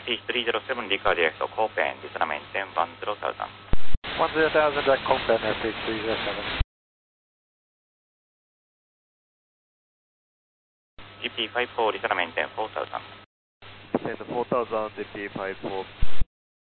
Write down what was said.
AP307 Rica direct to Copen, descend maintain 10,000. 10,000 direct Copen, AP307. GP54, descend maintain 4,000. Descend 4,000, DP54.